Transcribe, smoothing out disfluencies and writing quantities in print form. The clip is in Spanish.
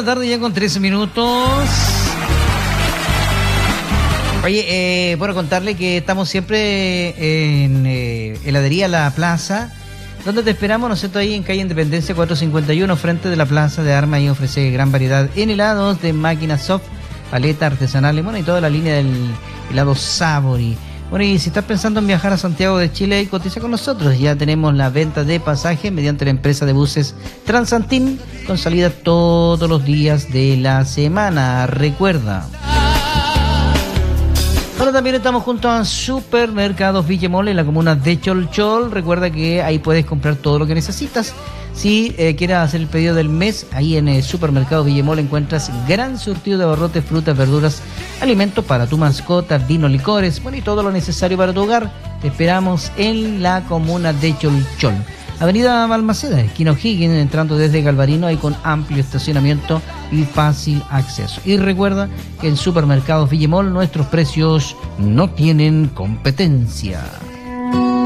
tarde ya con 13 minutos. Oye, bueno, contarle que estamos siempre en Heladería La Plaza, donde te esperamos, ¿no es cierto?, ahí en calle Independencia 451, frente de la Plaza de Armas, y ofrece gran variedad en helados de máquinas soft, paleta artesanal, bueno, y toda la línea del helado Sabori. Bueno, y si estás pensando en viajar a Santiago de Chile, cotiza con nosotros. Ya tenemos la venta de pasajes mediante la empresa de buses Transantin, con salida todos los días de la semana. Recuerda. Bueno, también estamos junto a Supermercados Villemol en la comuna de Cholchol. Recuerda que ahí puedes comprar todo lo que necesitas. Si quieres hacer el pedido del mes, ahí en Supermercado Villemol encuentras gran surtido de abarrotes, frutas, verduras, alimentos para tu mascota, vino, licores, bueno, y todo lo necesario para tu hogar. Te esperamos en la comuna de Cholchol. Avenida Balmaceda, esquina O'Higgins, entrando desde Galvarino, ahí con amplio estacionamiento y fácil acceso. Y recuerda que en Supermercados Villemol nuestros precios no tienen competencia.